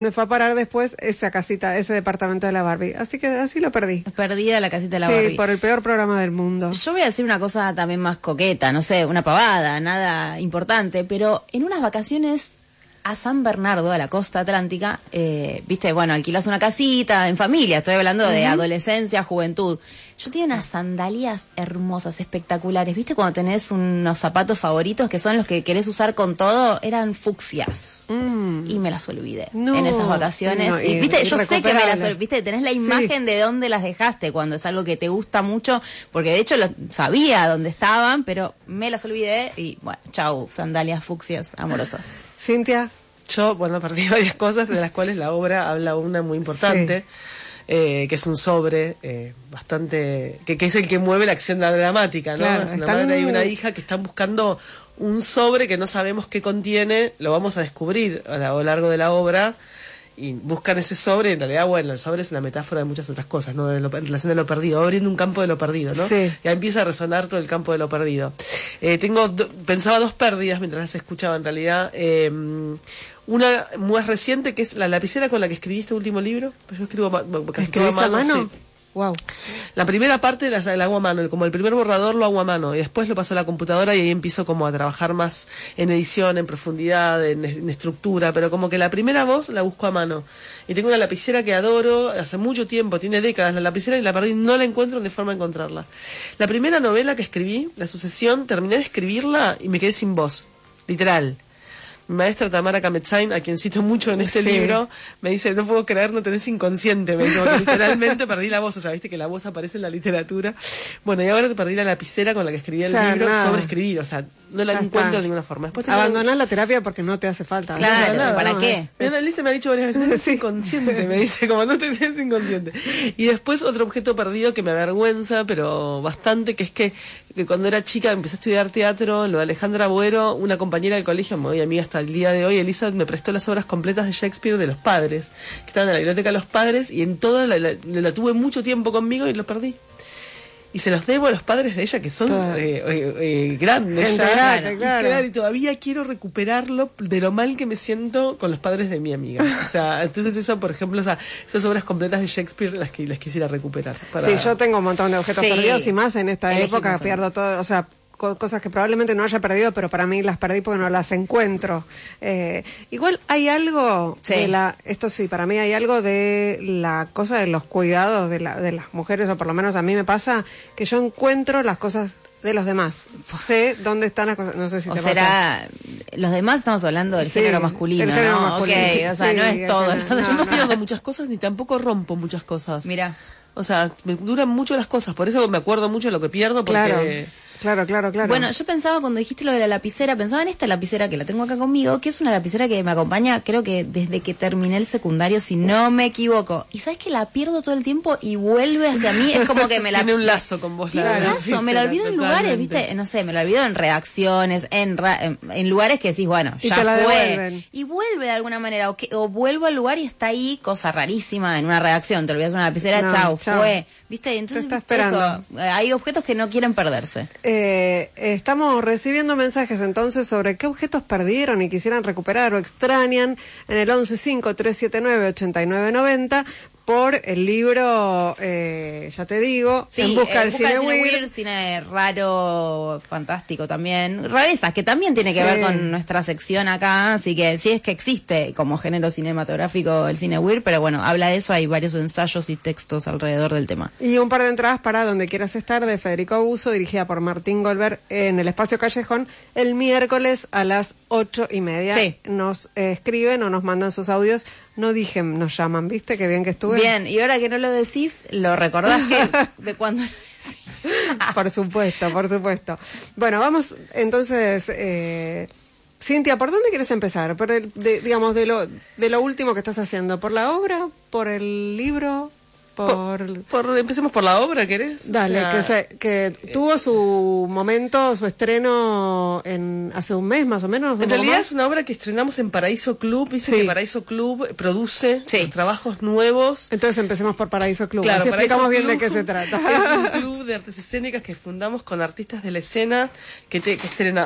Me fue a parar después esa casita, ese departamento de la Barbie. Así que así lo perdí. Perdida la casita de la Barbie. Sí, por el peor programa del mundo. Yo voy a decir una cosa también más coqueta, no sé, una pavada, nada importante, pero en unas vacaciones a San Bernardo, a la costa atlántica, viste, bueno, alquilás una casita en familia, estoy hablando de adolescencia, juventud. Yo tenía unas sandalias hermosas, espectaculares, viste, cuando tenés unos zapatos favoritos que son los que querés usar con todo, eran fucsias. Y me las olvidé en esas vacaciones. No, y viste, yo sé que me las olvidé, viste, tenés la imagen de dónde las dejaste cuando es algo que te gusta mucho, porque de hecho sabía dónde estaban, pero me las olvidé y bueno, chau, sandalias fucsias amorosas. Cintia. Yo, bueno, perdí varias cosas, de las cuales la obra habla una muy importante, que es un sobre bastante... Que es el que mueve la acción dramática, ¿no? Claro, es una madre y una hija que están buscando un sobre que no sabemos qué contiene, lo vamos a descubrir a lo largo de la obra, y buscan ese sobre, y en realidad, bueno, el sobre es una metáfora de muchas otras cosas, ¿no? En relación de lo perdido, abriendo un campo de lo perdido, ¿no? Sí. Ya empieza a resonar todo el campo de lo perdido. Pensaba dos pérdidas mientras las escuchaba, en realidad. Una más reciente, que es la lapicera con la que escribí este último libro. Pues yo escribo casi todo ¿Escribís a mano? Sí. Wow. La primera parte la hago a mano, como el primer borrador lo hago a mano, y después lo paso a la computadora y ahí empiezo como a trabajar más en edición, en profundidad, en estructura, pero como que la primera voz la busco a mano. Y tengo una lapicera que adoro, hace mucho tiempo, tiene décadas la lapicera, y la perdí, no la encuentro de forma de encontrarla. La primera novela que escribí, La Sucesión, terminé de escribirla y me quedé sin voz, literal. Mi maestra Tamara Kametzain, a quien cito mucho en este libro, me dice, no puedo creer, no tenés inconsciente. Me dice, porque literalmente perdí la voz, o sea, viste que la voz aparece en la literatura. Bueno, y ahora perdí la lapicera con la que escribí el libro sobre escribir, o sea, no la encuentro de ninguna forma. Después abandonás la terapia porque no te hace falta. Claro, nada, ¿para qué? Mi analista me ha dicho varias veces, no es inconsciente, me dice, como no tenés inconsciente. Y después otro objeto perdido que me avergüenza, pero bastante, que es que cuando era chica empecé a estudiar teatro, lo de Alejandra Boero, una compañera del colegio, muy amiga hasta el día de hoy, Elisa, me prestó las obras completas de Shakespeare de los padres, que estaban en la biblioteca de los padres, y en toda la tuve mucho tiempo conmigo y lo perdí. Y se los debo a los padres de ella, que son grandes ya. Claro. Y todavía quiero recuperarlo de lo mal que me siento con los padres de mi amiga. O sea, entonces eso, por ejemplo, esas obras completas de Shakespeare las quisiera recuperar. Sí, yo tengo un montón de objetos perdidos, y más en esta época pierdo todo, o sea, cosas que probablemente no haya perdido, pero para mí las perdí porque no las encuentro. Igual hay algo esto sí, para mí hay algo de la cosa de los cuidados de las mujeres, o por lo menos a mí me pasa que yo encuentro las cosas de los demás. Sé dónde están las cosas, no sé si te pasa. Los demás estamos hablando del género masculino, el género ¿no? masculino. Okay, o sea, no es todo. Yo no pierdo muchas cosas ni tampoco rompo muchas cosas. Mira. O sea, me duran mucho las cosas, por eso me acuerdo mucho de lo que pierdo, porque... Claro. Bueno, yo pensaba cuando dijiste lo de la lapicera, pensaba en esta lapicera que la tengo acá conmigo, que es una lapicera que me acompaña, creo que desde que terminé el secundario, si no me equivoco. Y sabes que la pierdo todo el tiempo y vuelve hacia mí, es como que me la... Tiene un lazo con vos. Tiene un lazo, me la olvido en lugares, ¿viste? No sé, me la olvido en redacciones, en lugares que decís, bueno, ya fue. Devuelven. Y vuelve de alguna manera, o vuelvo al lugar y está ahí, cosa rarísima, en una redacción, te olvidas una lapicera, chau, fue. ¿Viste? Entonces, está esperando. Eso, hay objetos que no quieren perderse. Estamos recibiendo mensajes entonces sobre qué objetos perdieron y quisieran recuperar o extrañan en el 1153798990 por el libro, ya te digo, En Busca del Cine Weird. Cine raro, fantástico también. Rarezas, que también tiene que ver con nuestra sección acá, así que sí es que existe como género cinematográfico el cine weird, pero bueno, habla de eso, hay varios ensayos y textos alrededor del tema. Y un par de entradas para Donde Quieras Estar, de Federico Abuso, dirigida por Martín Goldberg, en el Espacio Callejón, el miércoles a las 8:30. Sí. Nos escriben o nos mandan sus audios. No dije, nos llaman, ¿viste? Qué bien que estuve. Bien, y ahora que no lo decís, ¿lo recordás de cuando lo decís? Por supuesto. Bueno, vamos entonces, Cintia, ¿por dónde quieres empezar? Digamos, de lo último que estás haciendo, ¿por la obra? ¿Por el libro? Empecemos por la obra, ¿querés? Dale, o sea, que tuvo su momento, su estreno hace un mes más o menos. En realidad es una obra que estrenamos en Paraíso Club, viste que Paraíso Club produce los trabajos nuevos. Entonces empecemos por Paraíso Club, claro, así Paraíso explicamos bien Club de qué se trata. Es un club de artes escénicas que fundamos con artistas de la escena que estrena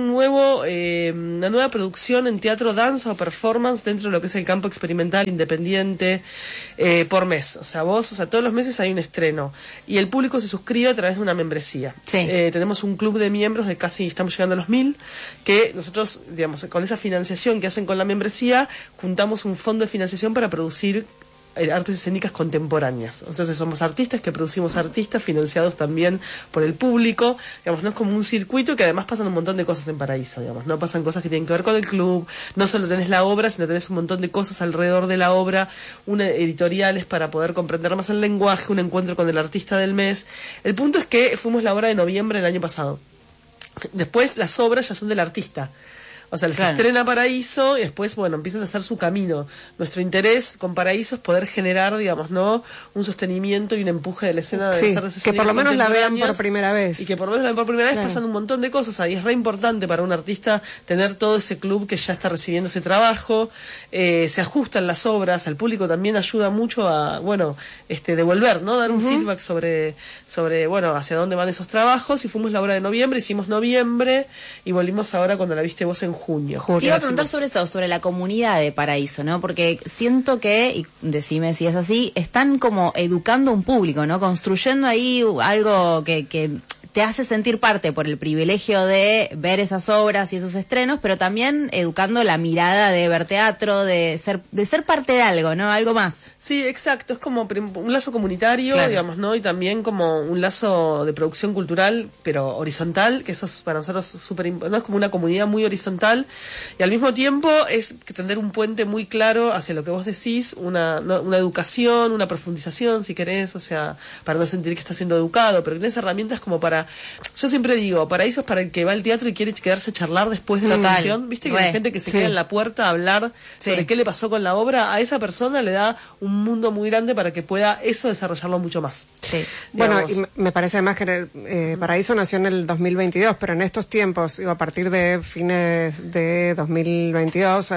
una nueva producción en teatro, danza o performance dentro de lo que es el campo experimental independiente por mes. O sea, todos los meses hay un estreno y el público se suscribe a través de una membresía. Tenemos un club de miembros de estamos llegando a los 1000, que nosotros, digamos, con esa financiación que hacen con la membresía, juntamos un fondo de financiación para producir artes escénicas contemporáneas. Entonces somos artistas que producimos artistas financiados también por el público, digamos, no es como un circuito que además pasan un montón de cosas en Paraíso, digamos, no pasan cosas que tienen que ver con el club, no solo tenés la obra, sino tenés un montón de cosas alrededor de la obra, editoriales para poder comprender más el lenguaje, un encuentro con el artista del mes. El punto es que fuimos la obra de noviembre del año pasado. Después las obras ya son del artista. O sea, les estrena Paraíso y después, empiezan a hacer su camino. Nuestro interés con Paraíso es poder generar, digamos, ¿no?, un sostenimiento y un empuje de la escena de hacer esas que por lo menos la vean por primera vez. Y que por lo menos la vean por primera vez, pasan un montón de cosas ahí. Es re importante para un artista tener todo ese club que ya está recibiendo ese trabajo. Se ajustan las obras, al público también ayuda mucho a, devolver, ¿no?, dar un feedback sobre, hacia dónde van esos trabajos. Y fuimos la obra de noviembre, hicimos noviembre y volvimos ahora cuando la viste vos en junio. Te iba a preguntar sobre eso, sobre la comunidad de Paraíso, ¿no? Porque siento que, y decime si es así, están como educando un público, ¿no? Construyendo ahí algo que te hace sentir parte por el privilegio de ver esas obras y esos estrenos, pero también educando la mirada de ver teatro, de ser parte de algo, ¿no? Algo más. Sí, exacto. Es como un lazo comunitario, digamos, ¿no? Y también como un lazo de producción cultural, pero horizontal, que eso es para nosotros súper importante. ¿No? Es como una comunidad muy horizontal y al mismo tiempo es que tender un puente muy claro hacia lo que vos decís, una educación, una profundización, si querés, o sea, para no sentir que estás siendo educado, pero que tenés herramientas como para... Yo siempre digo, Paraíso es para el que va al teatro y quiere quedarse a charlar después de la función. ¿Viste? Que hay gente que se queda en la puerta a hablar sobre qué le pasó con la obra. A esa persona le da un mundo muy grande para que pueda eso desarrollarlo mucho más. Sí. Bueno, y me parece además que Paraíso nació en el 2022, pero en estos tiempos, a partir de fines de 2022,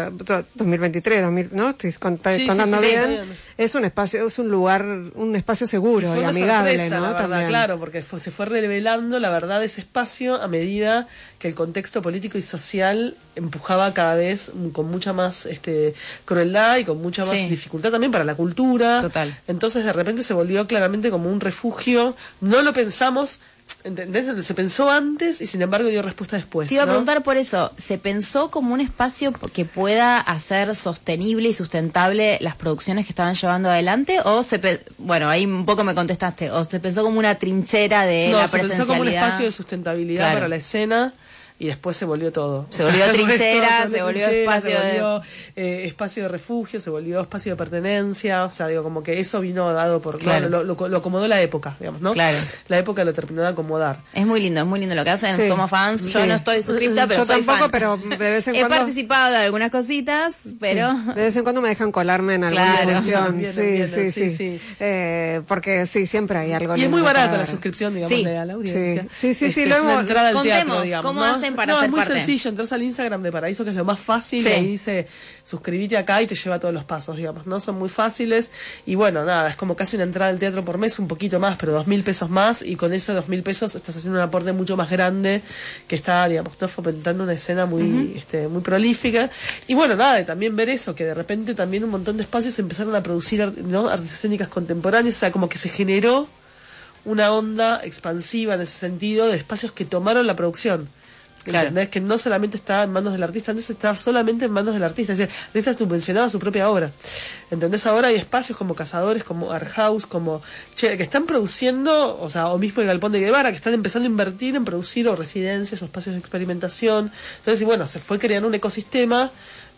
2023, ¿no? Estoy contando bien. Es un espacio, es un lugar, un espacio seguro y amigable, sorpresa, ¿no? La verdad, también. Claro, porque se fue revelando la verdad de ese espacio a medida que el contexto político y social empujaba cada vez con mucha más crueldad y con mucha más dificultad también para la cultura. Total. Entonces de repente se volvió claramente como un refugio. No lo pensamos, ¿entendés? Se pensó antes y sin embargo dio respuesta después. Te iba a preguntar por eso, ¿se pensó como un espacio que pueda hacer sostenible y sustentable las producciones que estaban llevando adelante? O ahí un poco me contestaste, o se pensó como una trinchera de la presencialidad. Se pensó como un espacio de sustentabilidad para la escena. Y después se volvió todo. Se volvió trinchera, se volvió espacio de refugio, se volvió espacio de pertenencia. O sea, digo, como que eso vino dado por... Claro. Lo acomodó la época, digamos, ¿no? Claro. La época lo terminó de acomodar. Es muy lindo lo que hacen. Somos fans. Yo no estoy suscripta, pero soy tampoco, fan. Pero de vez en cuando... He participado de algunas cositas, pero... Sí. De vez en cuando me dejan colarme en alguna edición. Sí. Porque siempre hay algo. Y es muy barata la suscripción, digamos, a la audiencia. Sí. Contemos, ¿cómo hacen para ser parte? Es muy parte? sencillo, entras al Instagram de Paraíso, que es lo más fácil, y ahí dice suscribite acá y te lleva todos los pasos, digamos, ¿no? Son muy fáciles y bueno, nada, es como casi una entrada al teatro por mes, un poquito más, pero 2.000 pesos más, y con esos 2.000 pesos estás haciendo un aporte mucho más grande que está, digamos, fomentando una escena muy muy prolífica. Y bueno, nada, y también ver eso, que de repente también un montón de espacios empezaron a producir, ¿no?, artes escénicas contemporáneas, o sea, como que se generó una onda expansiva en ese sentido de espacios que tomaron la producción. ¿Entendés? Que no solamente estaba en manos del artista, antes estaba solamente en manos del artista, es decir, el artista subvencionaba su propia obra. ¿Entendés? Ahora hay espacios como Cazadores, como Art House, como que están produciendo, o sea, o mismo el Galpón de Guevara, que están empezando a invertir en producir o residencias o espacios de experimentación. Entonces, y bueno, se fue creando un ecosistema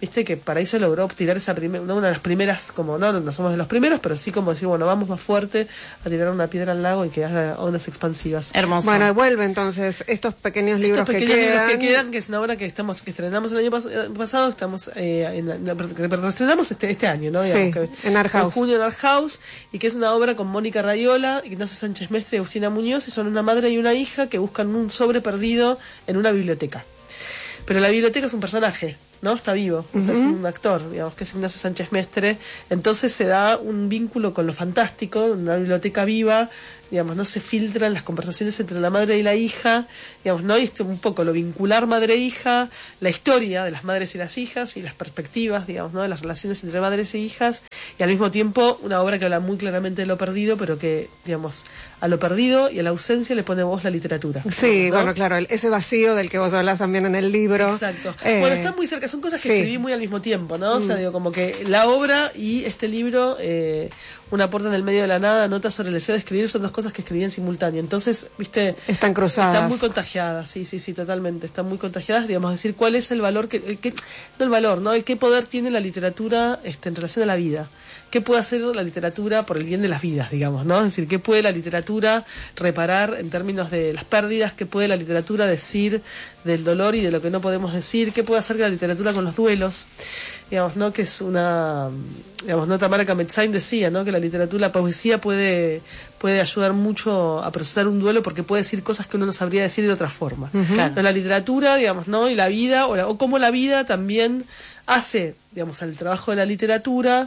viste que para eso logró tirar una de las primeras, como no somos de los primeros, pero sí como decir, bueno, vamos más fuerte a tirar una piedra al lago y que haga ondas expansivas. Hermoso. Bueno, y vuelve entonces estos pequeños libros que quedan, que es una obra que estrenamos el año pasado, estamos estrenamos este año, ¿no? Digamos, sí, en Art House. En junio en Art House, y que es una obra con Mónica Raiola, Ignacio Sánchez Mestre y Agustina Muñoz, y son una madre y una hija que buscan un sobre perdido en una biblioteca. Pero la biblioteca es un personaje, ¿no? Está vivo, o sea, es un actor, digamos, que es Ignacio Sánchez Mestre. Entonces se da un vínculo con lo fantástico, una biblioteca viva, digamos, no se filtran las conversaciones entre la madre y la hija, digamos, ¿no? Y esto un poco lo vincular madre-hija, la historia de las madres y las hijas y las perspectivas, digamos, ¿no? De las relaciones entre madres e hijas, y al mismo tiempo una obra que habla muy claramente de lo perdido, pero que, digamos, a lo perdido y a la ausencia le pone voz la literatura. Sí, ¿no? Bueno, claro, ese vacío del que vos hablas también en el libro. Exacto. Bueno, está muy cerca, son cosas que escribí muy al mismo tiempo, ¿no? O sea, digo, como que la obra y este libro, Una puerta en el medio de la nada, notas sobre el deseo de escribir, son dos cosas que escribí en simultáneo. Entonces, viste, están cruzadas. Están muy contagiadas, sí, totalmente. Están muy contagiadas, digamos, decir cuál es el valor, no el valor, ¿no? El qué poder tiene la literatura en relación a la vida. ¿Qué puede hacer la literatura por el bien de las vidas, digamos, ¿no? Es decir, ¿qué puede la literatura reparar en términos de las pérdidas? ¿Qué puede la literatura decir del dolor y de lo que no podemos decir? ¿Qué puede hacer la literatura con los duelos? Digamos, ¿no? Que es una... Digamos, ¿no? Tamara Kametzheim decía, ¿no? Que la literatura, la poesía puede ayudar mucho a procesar un duelo porque puede decir cosas que uno no sabría decir de otra forma. Claro. ¿No? La literatura, digamos, ¿no? Y la vida, o cómo la vida también hace, digamos, al trabajo de la literatura,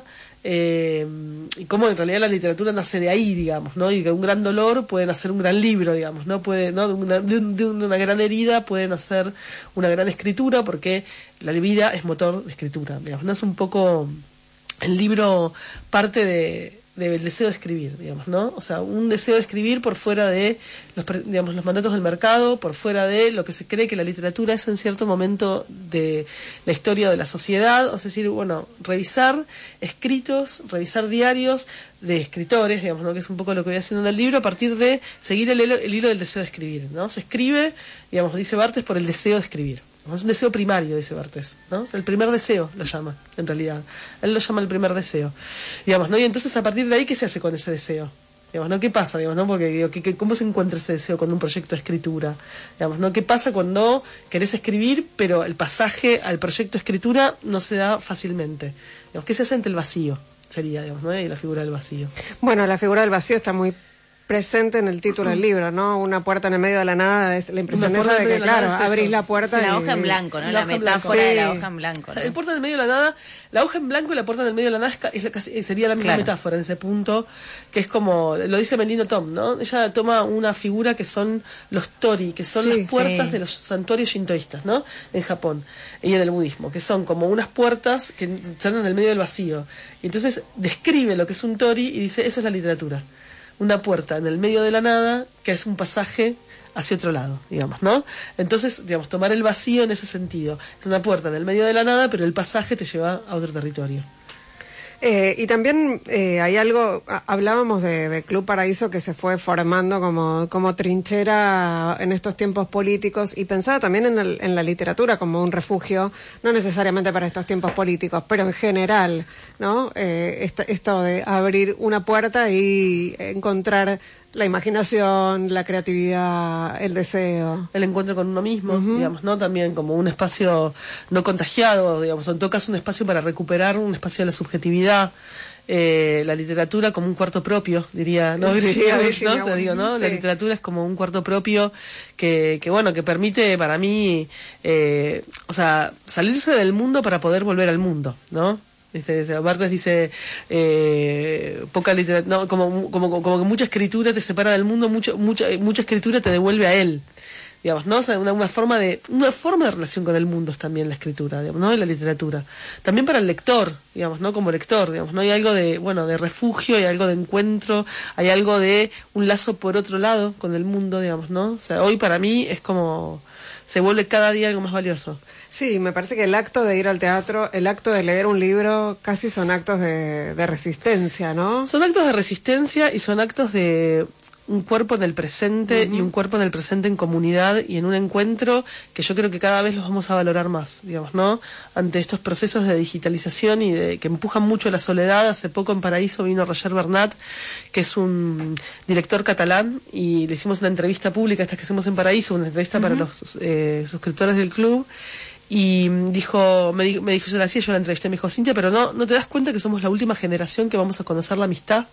y cómo en realidad la literatura nace de ahí, digamos, ¿no? Y de un gran dolor puede nacer un gran libro, digamos, ¿no? Puede, ¿no? De una gran herida puede nacer una gran escritura, porque la vida es motor de escritura, digamos, ¿no? Es un poco el libro parte del deseo de escribir, digamos, ¿no? O sea, un deseo de escribir por fuera de los mandatos del mercado, por fuera de lo que se cree que la literatura es en cierto momento de la historia de la sociedad, es decir, bueno, revisar escritos, revisar diarios de escritores, digamos, ¿no? Que es un poco lo que voy haciendo en el libro, a partir de seguir el hilo del deseo de escribir, ¿no? Se escribe, digamos, dice Barthes, por el deseo de escribir. Es un deseo primario, dice Barthes, ¿no? Es el primer deseo, lo llama, en realidad. Él lo llama el primer deseo. Digamos, ¿no? Y entonces, a partir de ahí, ¿qué se hace con ese deseo? Digamos, ¿no? ¿Qué pasa? Digamos, ¿no? Porque, digo, ¿cómo se encuentra ese deseo con un proyecto de escritura? Digamos, ¿no? ¿Qué pasa cuando querés escribir, pero el pasaje al proyecto de escritura no se da fácilmente? Digamos, ¿qué se hace ante el vacío? Sería, digamos, ¿no? Y la figura del vacío. Bueno, la figura del vacío está muy presente en el título del libro, ¿no? Una puerta en el medio de la nada, es la impresión esa de que, claro, abrís la puerta. La hoja en blanco, ¿no? La metáfora de la hoja en blanco, ¿no? El puerta en el medio de la nada, la hoja en blanco y la puerta en el medio de la nada sería la misma metáfora en ese punto, que es como, lo dice Melino Tom, ¿no? Ella toma una figura que son los tori, que son las puertas de los santuarios shintoístas, ¿no? En Japón y en el budismo, que son como unas puertas que están en el medio del vacío. Y entonces describe lo que es un tori y dice, eso es la literatura. Una puerta en el medio de la nada que es un pasaje hacia otro lado, digamos, ¿no? Entonces, digamos, tomar el vacío en ese sentido. Es una puerta en el medio de la nada, pero el pasaje te lleva a otro territorio. Y también hay algo, hablábamos de Club Paraíso que se fue formando como trinchera en estos tiempos políticos, y pensaba también en la literatura como un refugio, no necesariamente para estos tiempos políticos, pero en general, ¿no? Esto de abrir una puerta y encontrar la imaginación, la creatividad, el deseo. El encuentro con uno mismo, digamos, ¿no? También como un espacio no contagiado, digamos, en todo caso un espacio para recuperar un espacio de la subjetividad. La literatura como un cuarto propio, diría, ¿no? ¿no? O sea, digo, ¿no? Sí. La literatura es como un cuarto propio que bueno, que permite para mí, o sea, salirse del mundo para poder volver al mundo, ¿no? Barthes dice poca literatura, no, como que mucha escritura te separa del mundo, mucha escritura te devuelve a él, digamos, ¿no? O sea, una forma de relación con el mundo es también la escritura, digamos, ¿no? Y la literatura también para el lector, digamos, ¿no? Como lector, digamos, ¿no? Hay algo de, bueno, de refugio, hay algo de encuentro, hay algo de un lazo por otro lado con el mundo, digamos, ¿no? O sea, hoy para mí es como se vuelve cada día algo más valioso. Sí, me parece que el acto de ir al teatro, el acto de leer un libro, casi son actos de resistencia, ¿no? Son actos de resistencia y son actos de un cuerpo en el presente y un cuerpo en el presente en comunidad y en un encuentro que yo creo que cada vez los vamos a valorar más, digamos, ¿no? Ante estos procesos de digitalización y que empujan mucho la soledad. Hace poco en Paraíso vino Roger Bernat, que es un director catalán, y le hicimos una entrevista pública, estas que hacemos en Paraíso, una entrevista para los suscriptores del club. Y me dijo, yo la hacía, yo la entrevisté, me dijo, Cintia, pero no te das cuenta que somos la última generación que vamos a conocer la amistad.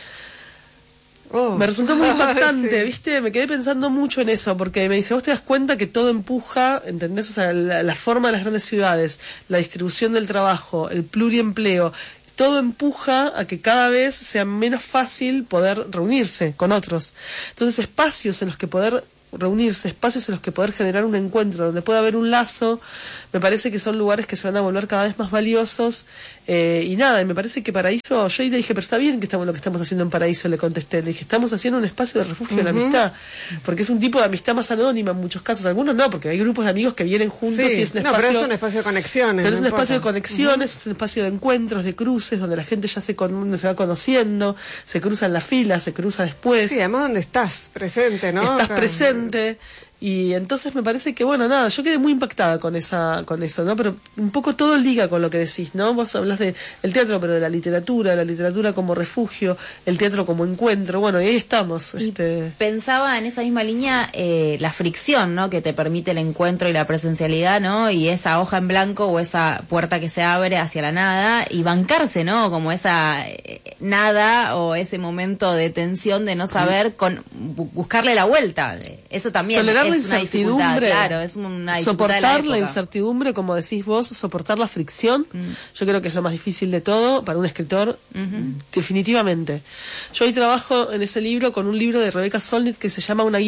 Me resultó muy impactante, ¿viste? Me quedé pensando mucho en eso, porque me dice, vos te das cuenta que todo empuja, ¿entendés? O sea, la forma de las grandes ciudades, la distribución del trabajo, el pluriempleo, todo empuja a que cada vez sea menos fácil poder reunirse con otros. Entonces, espacios en los que poder reunirse, espacios en los que poder generar un encuentro, donde pueda haber un lazo, me parece que son lugares que se van a volver cada vez más valiosos, y me parece que Paraíso, yo ahí le dije, pero está bien que estamos lo que estamos haciendo en Paraíso, le contesté, le dije, estamos haciendo un espacio de refugio de la amistad, porque es un tipo de amistad más anónima en muchos casos, algunos no, porque hay grupos de amigos que vienen juntos y es un espacio, pero es un espacio de conexiones. Pero es un espacio de conexiones, es un espacio de encuentros, de cruces, donde la gente ya se va conociendo, se cruza en la fila, se cruza después. Sí, además donde estás presente, ¿no? Estás presente. Y entonces me parece que, yo quedé muy impactada con eso, ¿no? Pero un poco todo liga con lo que decís, ¿no? Vos hablas de el teatro, pero de la literatura como refugio, el teatro como encuentro, y ahí estamos. Y pensaba en esa misma línea la fricción, ¿no? Que te permite el encuentro y la presencialidad, ¿no? Y esa hoja en blanco o esa puerta que se abre hacia la nada y bancarse, ¿no? Como esa nada o ese momento de tensión de no saber buscarle la vuelta. Eso también tolerar es la incertidumbre, claro, es una dificultad soportar de la incertidumbre, como decís vos, soportar la fricción. Yo creo que es lo más difícil de todo para un escritor, definitivamente. Yo hoy trabajo en ese libro con un libro de Rebecca Solnit que se llama Una guía